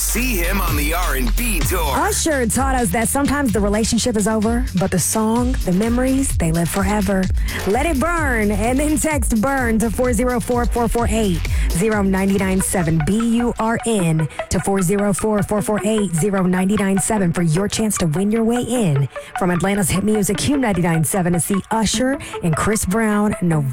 See him on the R&B tour. Usher taught us that sometimes the relationship is over, but the song, the memories, they live forever. Let it burn, and then text BURN to 404-448-0997, BURN to 404-448-0997 for your chance to win your way in from Atlanta's hit music Q 99.7 to see Usher and Chris Brown November